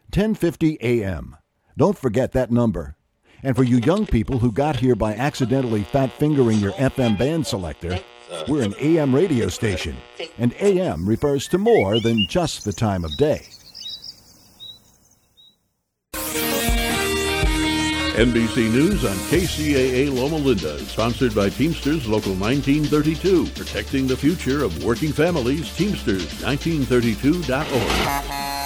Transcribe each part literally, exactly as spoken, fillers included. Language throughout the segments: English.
ten fifty A M. Don't forget that number. And for you young people who got here by accidentally fat-fingering your F M band selector, we're an A M radio station, and A M refers to more than just the time of day. N B C News on K C A A Loma Linda, sponsored by Teamsters Local nineteen thirty-two, protecting the future of working families. Teamsters nineteen thirty-two dot org.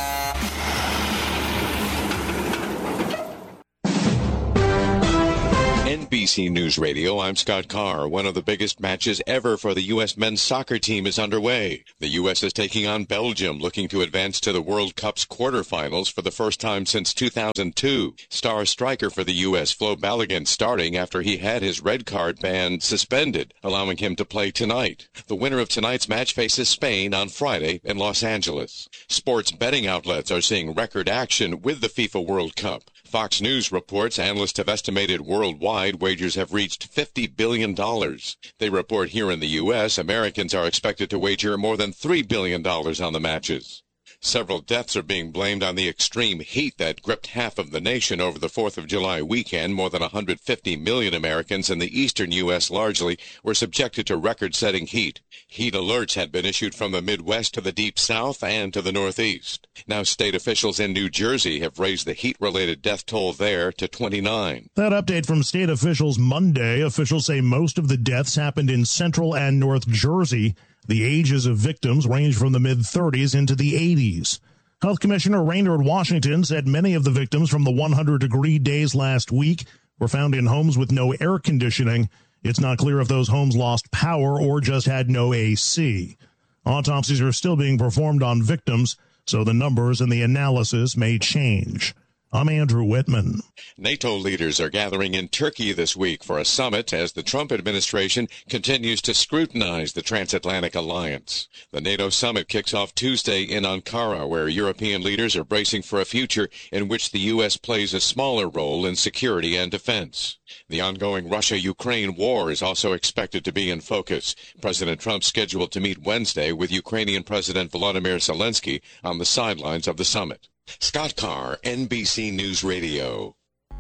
N B C News Radio, I'm Scott Carr. One of the biggest matches ever for the U S men's soccer team is underway. The U S is taking on Belgium, looking to advance to the World Cup's quarterfinals for the first time since two thousand two. Star striker for the U S, Flo Balogun, starting after he had his red card ban suspended, allowing him to play tonight. The winner of tonight's match faces Spain on Friday in Los Angeles. Sports betting outlets are seeing record action with the FIFA World Cup. Fox News reports analysts have estimated worldwide wagers have reached fifty billion dollars. They report here in the U S, Americans are expected to wager more than three billion dollars on the matches. Several deaths are being blamed on the extreme heat that gripped half of the nation over the fourth of July weekend. More than one hundred fifty million Americans in the eastern U S largely were subjected to record-setting heat. Heat alerts had been issued from the Midwest to the Deep South and to the Northeast. Now state officials in New Jersey have raised the heat-related death toll there to twenty-nine. That update from state officials Monday. Officials say most of the deaths happened in central and North Jersey. The ages of victims range from the mid-thirties into the eighties. Health Commissioner Raynard Washington said many of the victims from the one hundred degree days last week were found in homes with no air conditioning. It's not clear if those homes lost power or just had no A C. Autopsies are still being performed on victims, so the numbers and the analysis may change. I'm Andrew Whitman. NATO leaders are gathering in Turkey this week for a summit as the Trump administration continues to scrutinize the transatlantic alliance. The NATO summit kicks off Tuesday in Ankara, where European leaders are bracing for a future in which the U S plays a smaller role in security and defense. The ongoing Russia-Ukraine war is also expected to be in focus. President Trump scheduled to meet Wednesday with Ukrainian President Volodymyr Zelensky on the sidelines of the summit. Scott Carr, N B C News Radio.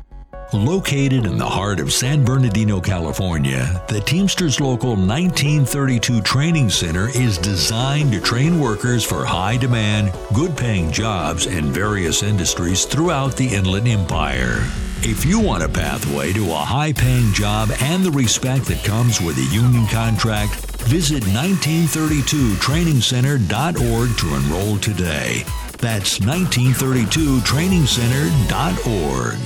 Located in the heart of San Bernardino, California, the Teamsters Local nineteen thirty-two Training Center is designed to train workers for high-demand, good-paying jobs in various industries throughout the Inland Empire. If you want a pathway to a high-paying job and the respect that comes with a union contract, visit nineteen thirty-two training center dot org to enroll today. That's nineteen thirty-two training center dot org.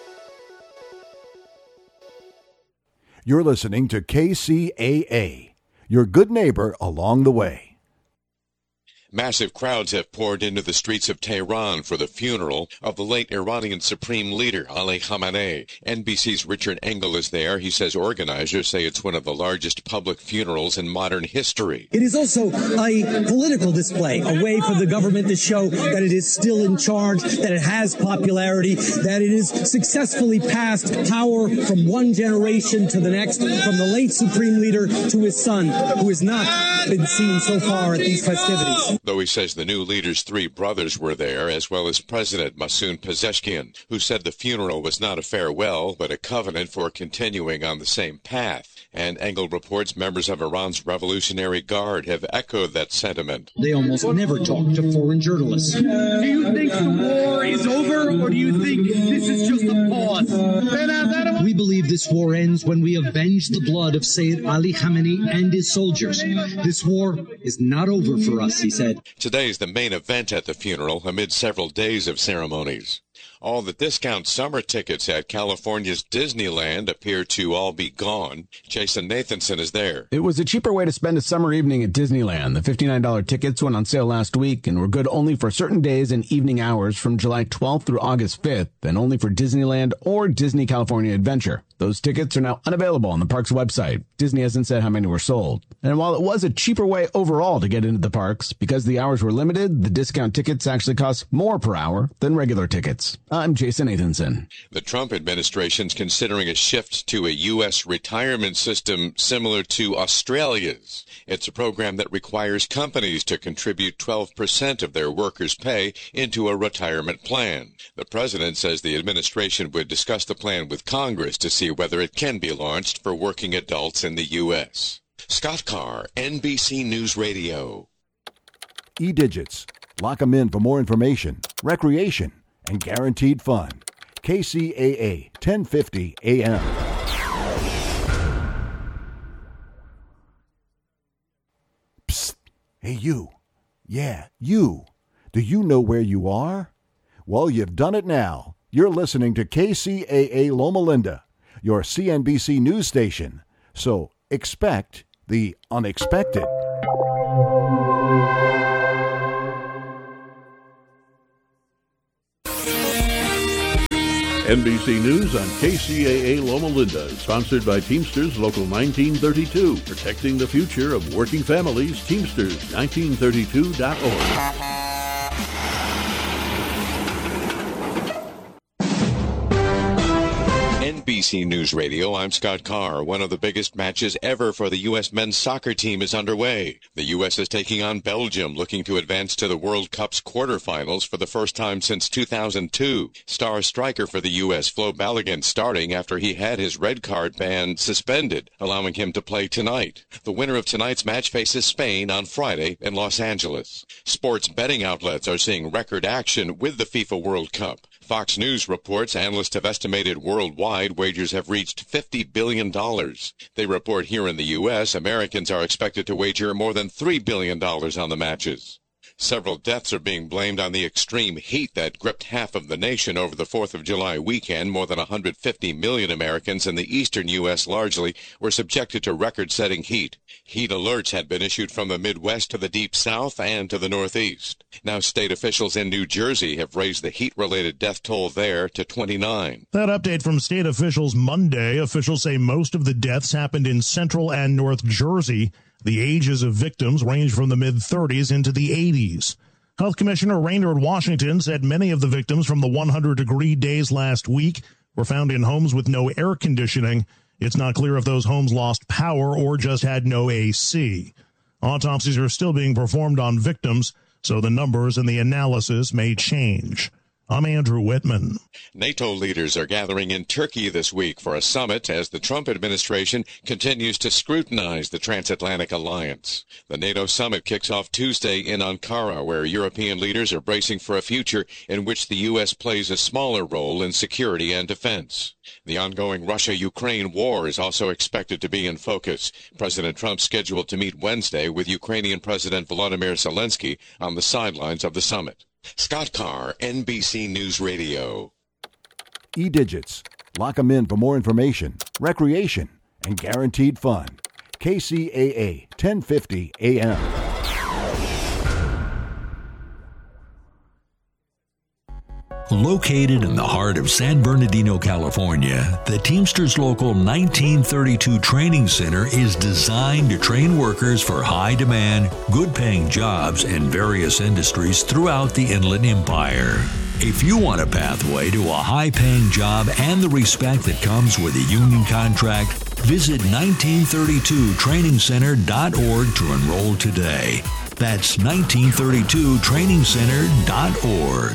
You're listening to K C A A, your good neighbor along the way. Massive crowds have poured into the streets of Tehran for the funeral of the late Iranian Supreme Leader Ali Khamenei. N B C's Richard Engel is there. He says organizers say it's one of the largest public funerals in modern history. It is also a political display, a way for the government to show that it is still in charge, that it has popularity, that it has successfully passed power from one generation to the next, from the late Supreme Leader to his son, who has not been seen so far at these festivities. Though he says the new leader's three brothers were there, as well as President Masoud Pezeshkian, who said the funeral was not a farewell, but a covenant for continuing on the same path. And Engel reports members of Iran's Revolutionary Guard have echoed that sentiment. They almost never talk to foreign journalists. Do you think the war is over, or do you think this is just a pause? We believe this war ends when we avenge the blood of Sayyid Ali Khamenei and his soldiers. This war is not over for us, he said. Today is the main event at the funeral amid several days of ceremonies. All the discount summer tickets at California's Disneyland appear to all be gone. Jason Nathanson is there. It was a cheaper way to spend a summer evening at Disneyland. The fifty-nine dollars tickets went on sale last week and were good only for certain days and evening hours from July twelfth through August fifth, and only for Disneyland or Disney California Adventure. Those tickets are now unavailable on the park's website. Disney hasn't said how many were sold. And while it was a cheaper way overall to get into the parks, because the hours were limited, the discount tickets actually cost more per hour than regular tickets. Sports. I'm Jason Nathanson. The Trump administration's considering a shift to a U S retirement system similar to Australia's. It's a program that requires companies to contribute twelve percent of their workers' pay into a retirement plan. The president says the administration would discuss the plan with Congress to see whether it can be launched for working adults in the U S. Scott Carr, N B C News Radio. E-Digits. Lock them in for more information, recreation, and guaranteed fun. K C A A, ten fifty A M. Psst. Hey, you. Yeah, you. Do you know where you are? Well, you've done it now. You're listening to K C A A Loma Linda, your C N B C news station. So expect the unexpected. N B C News on K C A A Loma Linda, sponsored by Teamsters Local nineteen thirty-two, protecting the future of working families. Teamsters nineteen thirty-two dot org. N B C News Radio, I'm Scott Carr. One of the biggest matches ever for the U S men's soccer team is underway. The U S is taking on Belgium, looking to advance to the World Cup's quarterfinals for the first time since two thousand two. Star striker for the U S, Flo Balogun, starting after he had his red card ban suspended, allowing him to play tonight. The winner of tonight's match faces Spain on Friday in Los Angeles. Sports betting outlets are seeing record action with the FIFA World Cup. Fox News reports analysts have estimated worldwide wagers have reached fifty billion dollars. They report here in the U S, Americans are expected to wager more than three billion dollars on the matches. Several deaths are being blamed on the extreme heat that gripped half of the nation over the fourth of July weekend. More than one hundred fifty million Americans in the eastern U S largely were subjected to record-setting heat. Heat alerts had been issued from the Midwest to the Deep South and to the Northeast. Now state officials in New Jersey have raised the heat-related death toll there to twenty-nine. That update from state officials Monday. Officials say most of the deaths happened in Central and North Jersey. The ages of victims range from the mid-thirties into the eighties. Health Commissioner Raynard Washington said many of the victims from the one hundred degree days last week were found in homes with no air conditioning. It's not clear if those homes lost power or just had no A C. Autopsies are still being performed on victims, so the numbers and the analysis may change. I'm Andrew Whitman. NATO leaders are gathering in Turkey this week for a summit as the Trump administration continues to scrutinize the transatlantic alliance. The NATO summit kicks off Tuesday in Ankara, where European leaders are bracing for a future in which the U S plays a smaller role in security and defense. The ongoing Russia-Ukraine war is also expected to be in focus. President Trump scheduled to meet Wednesday with Ukrainian President Volodymyr Zelensky on the sidelines of the summit. Scott Carr, N B C News Radio. E-Digits. Lock them in for more information, recreation, and guaranteed fun. K C A A, ten fifty A M. Located in the heart of San Bernardino, California, the Teamsters Local nineteen thirty-two Training Center is designed to train workers for high-demand, good-paying jobs in various industries throughout the Inland Empire. If you want a pathway to a high-paying job and the respect that comes with a union contract, visit nineteen thirty-two training center dot org to enroll today. That's nineteen thirty-two training center dot org.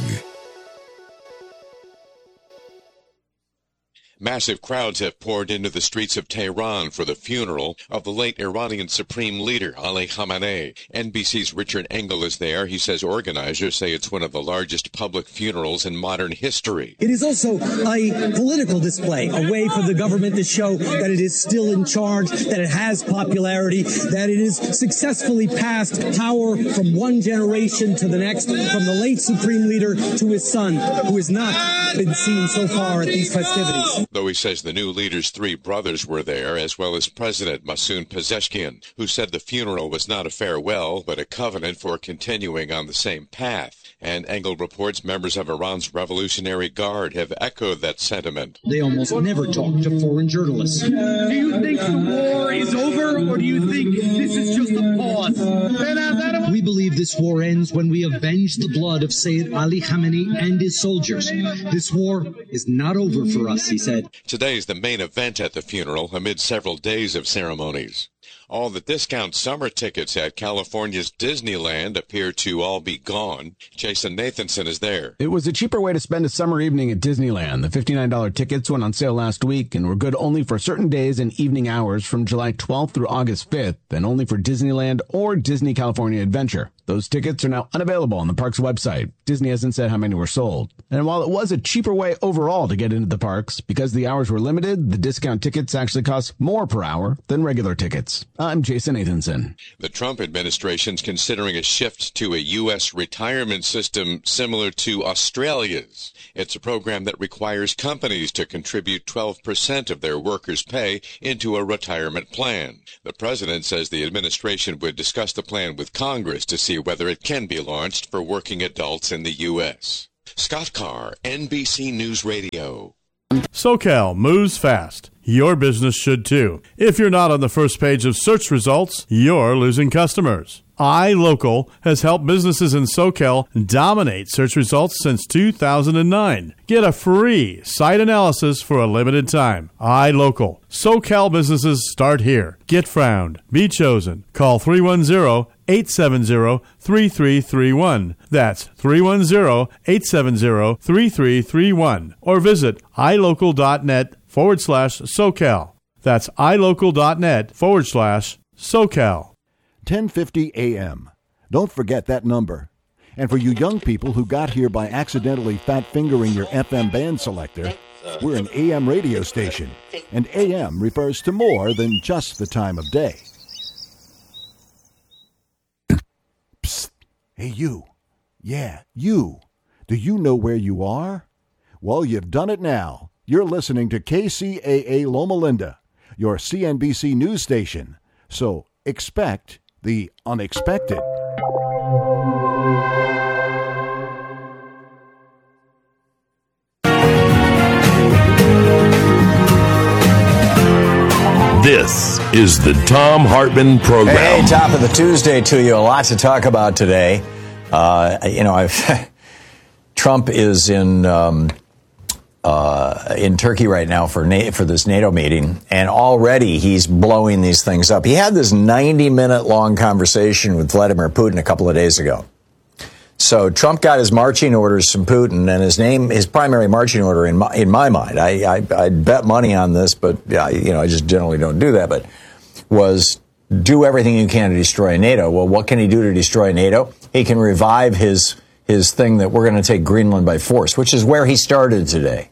Massive crowds have poured into the streets of Tehran for the funeral of the late Iranian Supreme Leader Ali Khamenei. N B C's Richard Engel is there. He says organizers say it's one of the largest public funerals in modern history. It is also a political display, a way for the government to show that it is still in charge, that it has popularity, that it has successfully passed power from one generation to the next, from the late Supreme Leader to his son, who has not been seen so far at these festivities. Though he says the new leader's three brothers were there, as well as President Masoud Pezeshkian, who said the funeral was not a farewell, but a covenant for continuing on the same path. And Engel reports members of Iran's Revolutionary Guard have echoed that sentiment. They almost never talk to foreign journalists. Do you think the war is over, or do you think this is just a pause? We believe this war ends when we avenge the blood of Sayyid Ali Khamenei and his soldiers. This war is not over for us, he said. Today's the main event at the funeral amid several days of ceremonies. All the discount summer tickets at California's Disneyland appear to all be gone. Jason Nathanson is there. It was a cheaper way to spend a summer evening at Disneyland. The fifty-nine dollars tickets went on sale last week and were good only for certain days and evening hours from July twelfth through August fifth, and only for Disneyland or Disney California Adventure. Those tickets are now unavailable on the park's website. Disney hasn't said how many were sold. And while it was a cheaper way overall to get into the parks, because the hours were limited, the discount tickets actually cost more per hour than regular tickets. I'm Jason Nathanson. The Trump administration's considering a shift to a U S retirement system similar to Australia's. It's a program that requires companies to contribute twelve percent of their workers' pay into a retirement plan. The president says the administration would discuss the plan with Congress to see whether it can be launched for working adults in the U S. Scott Carr, N B C News Radio. SoCal moves fast. Your business should too. If you're not on the first page of search results, you're losing customers. iLocal has helped businesses in SoCal dominate search results since two thousand nine. Get a free site analysis for a limited time. iLocal. SoCal businesses start here. Get found. Be chosen. Call three one zero, eight seven zero, three three three one. That's three one zero, eight seven zero, three three three one. Or visit ilocal.net forward slash SoCal. That's ilocal.net forward slash SoCal. ten fifty A M. Don't forget that number. And for you young people who got here by accidentally fat-fingering your F M band selector, we're an A M radio station, and A M refers to more than just the time of day. Psst. Hey, you. Yeah, you. Do you know where you are? Well, you've done it now. You're listening to K C A A Loma Linda, your C N B C news station. So expect the unexpected. This is the Thom Hartmann Program. Hey, top of the Tuesday to you. A lot to talk about today. Uh, you know, I've, Trump is in um, uh, in Turkey right now for Na- for this NATO meeting, and already he's blowing these things up. He had this ninety minute long conversation with Vladimir Putin a couple of days ago. So Trump got his marching orders from Putin, and his name, his primary marching order in my, in my mind, I, I I'd bet money on this, but yeah, you know, I just generally don't do that, but was do everything you can to destroy NATO. Well, what can he do to destroy NATO? He can revive his his thing that we're going to take Greenland by force, which is where he started today.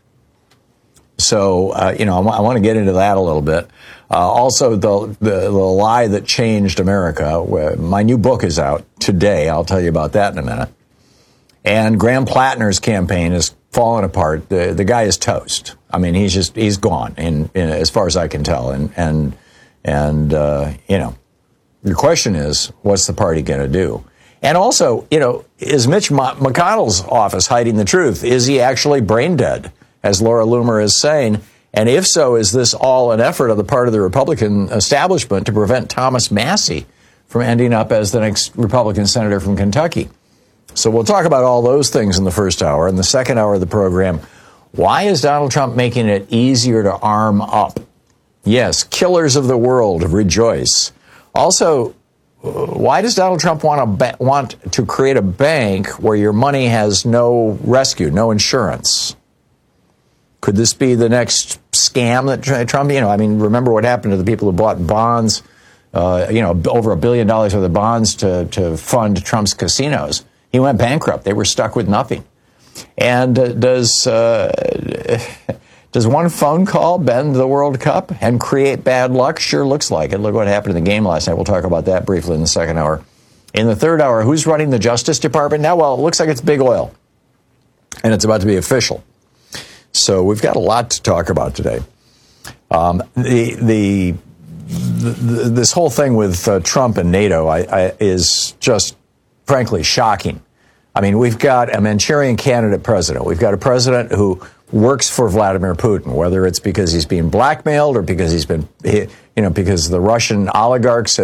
So, uh, you know, I, w- I want to get into that a little bit. Uh, also, the, the the lie that changed America. My new book is out today. I'll tell you about that in a minute. And Graham Plattner's campaign is falling apart. The the guy is toast. I mean, he's just he's gone, in, in as far as I can tell. And and and uh, you know, the question is, what's the party going to do? And also, you know, is Mitch McConnell's office hiding the truth? Is he actually brain dead, as Laura Loomer is saying? And if so, is this all an effort on the part of the Republican establishment to prevent Thomas Massie from ending up as the next Republican senator from Kentucky? So we'll talk about all those things in the first hour. In the second hour of the program, why is Donald Trump making it easier to arm up? Yes, killers of the world, rejoice. Also, why does Donald Trump want to ba- want to create a bank where your money has no rescue, no insurance? Could this be the next scam that Trump, you know, I mean, remember what happened to the people who bought bonds, uh, you know, over a billion dollars worth of bonds to, to fund Trump's casinos. He went bankrupt. They were stuck with nothing. And uh, does uh, does one phone call bend the World Cup and create bad luck? Sure looks like it. Look what happened in the game last night. We'll talk about that briefly in the second hour. In the third hour, who's running the Justice Department now? Well, it looks like it's Big Oil. And it's about to be official. So we've got a lot to talk about today. Um, the, the the this whole thing with uh, Trump and NATO I, I, is just, frankly, shocking. I mean, we've got a Manchurian candidate president. We've got a president who works for Vladimir Putin, whether it's because he's being blackmailed or because he's been, you know, because the Russian oligarchs have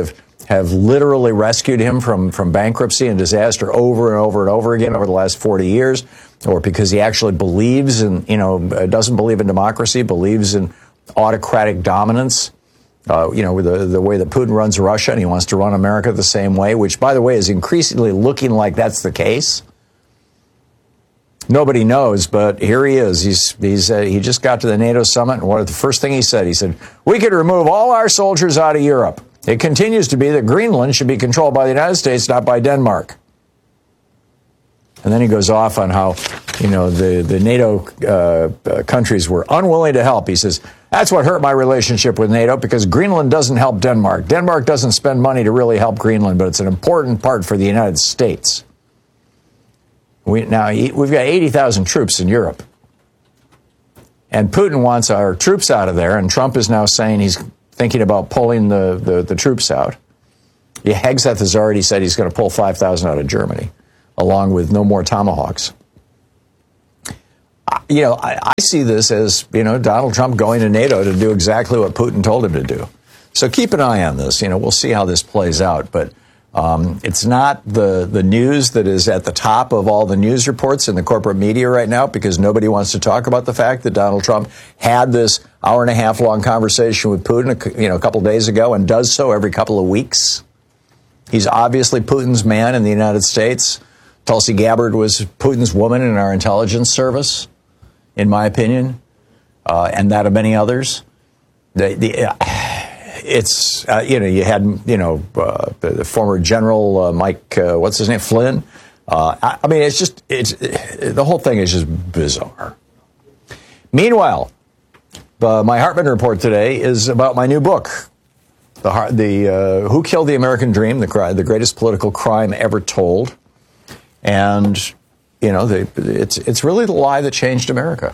have literally rescued him from, from bankruptcy and disaster over and over and over again over the last forty years, or because he actually believes in, you know, doesn't believe in democracy, believes in autocratic dominance, uh, you know, the, the way that Putin runs Russia, and he wants to run America the same way, which, by the way, is increasingly looking like that's the case. Nobody knows, but here he is. He's, he's, uh, he just got to the NATO summit, and what the first thing he said, he said, we could remove all our soldiers out of Europe. It continues to be that Greenland should be controlled by the United States, not by Denmark. And then he goes off on how, you know, the, the NATO uh, uh, countries were unwilling to help. He says, that's what hurt my relationship with NATO, because Greenland doesn't help Denmark. Denmark doesn't spend money to really help Greenland, but it's an important part for the United States. We, now, we've got eighty thousand troops in Europe. And Putin wants our troops out of there, and Trump is now saying he's thinking about pulling the, the, the troops out. Yeah, Hegseth has already said he's going to pull five thousand out of Germany, along with no more Tomahawks. You know, I, I see this as, you know, Donald Trump going to NATO to do exactly what Putin told him to do. So keep an eye on this. You know, we'll see how this plays out. But um, it's not the, the news that is at the top of all the news reports in the corporate media right now, because nobody wants to talk about the fact that Donald Trump had this hour and a half long conversation with Putin, you know, a couple days ago, and does so every couple of weeks. He's obviously Putin's man in the United States. Tulsi Gabbard was Putin's woman in our intelligence service, in my opinion, uh, and that of many others. The, the, uh, it's, uh, you know, you had, you know, uh, the, the former General uh, Mike, uh, what's his name, Flynn. Uh, I, I mean, it's just, it's it, the whole thing is just bizarre. Meanwhile, uh, my Hartmann report today is about my new book, the, the uh, Who Killed the American Dream, the, the greatest political crime ever told. And, you know, they, it's it's really the lie that changed America.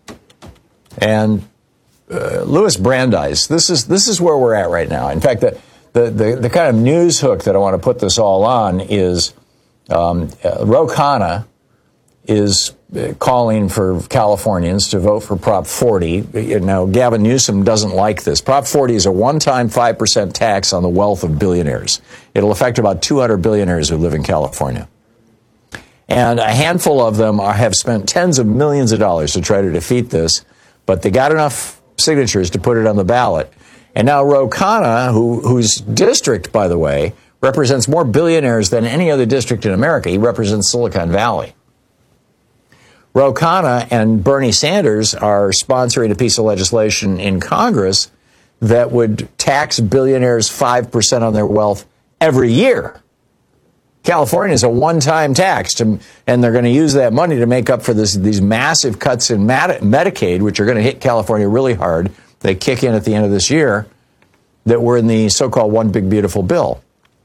And uh, Louis Brandeis, this is this is where we're at right now. In fact, the the, the, the kind of news hook that I want to put this all on is um, uh, Ro Khanna is calling for Californians to vote for Prop forty. Now, Gavin Newsom doesn't like this. Prop forty is a one-time five percent tax on the wealth of billionaires. It'll affect about two hundred billionaires who live in California. And a handful of them are, have spent tens of millions of dollars to try to defeat this, but they got enough signatures to put it on the ballot. And now Ro Khanna, who, whose district, by the way, represents more billionaires than any other district in America. He represents Silicon Valley. Ro Khanna and Bernie Sanders are sponsoring a piece of legislation in Congress that would tax billionaires five percent on their wealth every year. California is a one-time tax, to, and they're going to use that money to make up for this, these massive cuts in Medicaid, which are going to hit California really hard. They kick in at the end of this year, that were in the so-called One Big Beautiful Bill.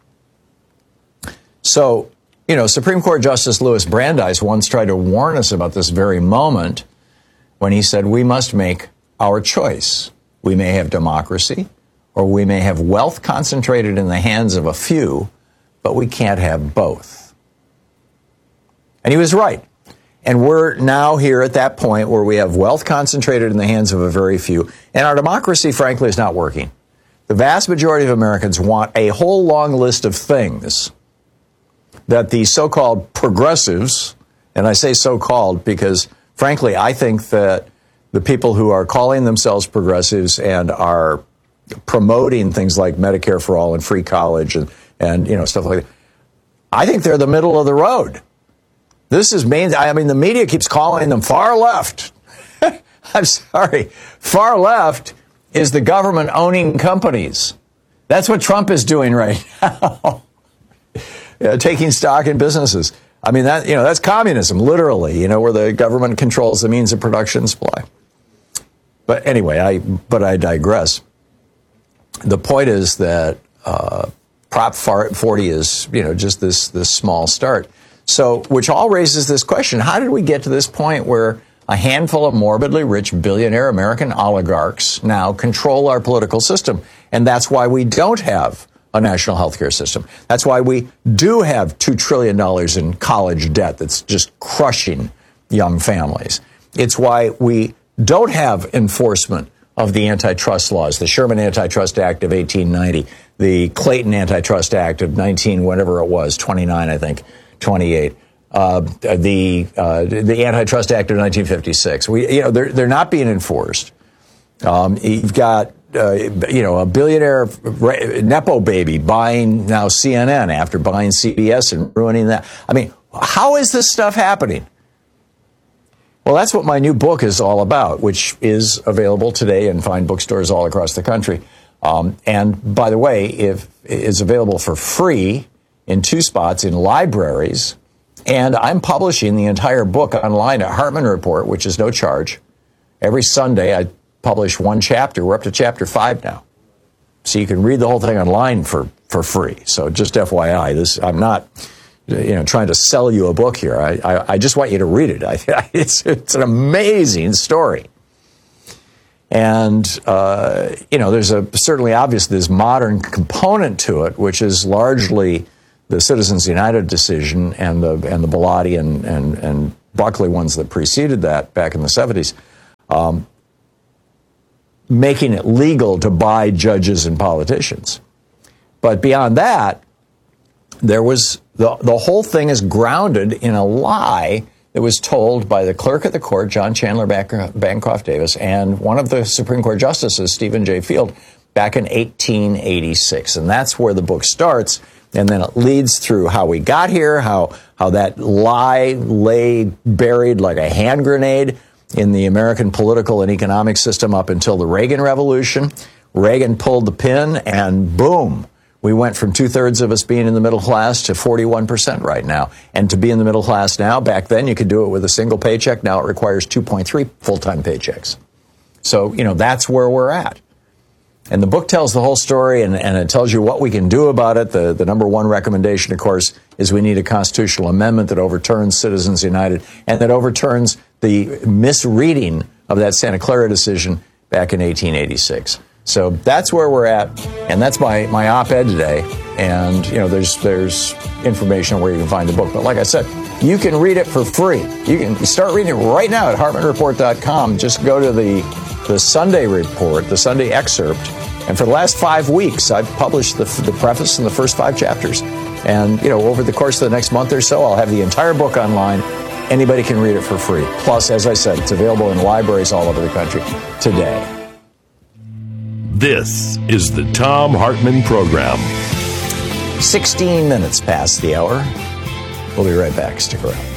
So, you know, Supreme Court Justice Louis Brandeis once tried to warn us about this very moment when he said, we must make our choice. We may have democracy, or we may have wealth concentrated in the hands of a few, but we can't have both. And he was right. And we're now here at that point where we have wealth concentrated in the hands of a very few. And our democracy, frankly, is not working. The vast majority of Americans want a whole long list of things that the so-called progressives, and I say so-called because, frankly, I think that the people who are calling themselves progressives and are promoting things like Medicare for all and free college and And, you know, stuff like that. I think they're the middle of the road. This is main. I mean, the media keeps calling them far left. I'm sorry. Far left is the government owning companies. That's what Trump is doing right now. Yeah, taking stock in businesses. I mean, that, you know, that's communism, literally, you know, where the government controls the means of production and supply. But anyway, I, but I digress. The point is that, uh, Prop forty is, you know, just this, this small start. So, which all raises this question, how did we get to this point where a handful of morbidly rich billionaire American oligarchs now control our political system? And that's why we don't have a national health care system. That's why we do have two trillion dollars in college debt that's just crushing young families. It's why we don't have enforcement of the antitrust laws, the Sherman Antitrust Act of eighteen ninety, the Clayton Antitrust Act of nineteen, whatever it was, twenty-nine, I think, twenty-eight. Uh, the uh, the Antitrust Act of nineteen fifty-six. We, you know, they're they're not being enforced. Um, you've got uh, you know a billionaire nepo baby buying now C N N after buying C B S and ruining that. I mean, how is this stuff happening? Well, that's what my new book is all about, which is available today in fine bookstores all across the country. Um, and by the way, if is available for free in two spots in libraries. And I'm publishing the entire book online at Hartman Report, which is no charge. Every Sunday, I publish one chapter. We're up to chapter five now. So you can read the whole thing online for, for free. So just F Y I, this I'm not, you know, trying to sell you a book here. I, I, I just want you to read it. I, it's, it's an amazing story. And, uh, you know, there's a certainly obviously this modern component to it, which is largely the Citizens United decision and the and the Bellotti and, and, and Buckley ones that preceded that back in the seventies, um, making it legal to buy judges and politicians. But beyond that, there was the the whole thing is grounded in a lie that was told by the clerk of the court, John Chandler Bancroft Davis, and one of the Supreme Court justices, Stephen J. Field, back in eighteen eighty-six. And that's where the book starts. And then it leads through how we got here, how how that lie lay buried like a hand grenade in the American political and economic system up until the Reagan Revolution. Reagan pulled the pin, and boom, we went from two-thirds of us being in the middle class to forty-one percent right now. And to be in the middle class now, back then you could do it with a single paycheck. Now it requires two point three full-time paychecks. So, you know, that's where we're at. And the book tells the whole story, and, and it tells you what we can do about it. The, the number one recommendation, of course, is we need a constitutional amendment that overturns Citizens United and that overturns the misreading of that Santa Clara decision back in eighteen eighty-six. So that's where we're at, and that's my, my op-ed today. And, you know, there's there's information on where you can find the book. But like I said, you can read it for free. You can start reading it right now at hartman report dot com. Just go to the, the Sunday report, the Sunday excerpt. And for the last five weeks, I've published the, the preface and the first five chapters. And, you know, over the course of the next month or so, I'll have the entire book online. Anybody can read it for free. Plus, as I said, it's available in libraries all over the country today. This is the Thom Hartmann Program. sixteen minutes past the hour. We'll be right back. Stick around.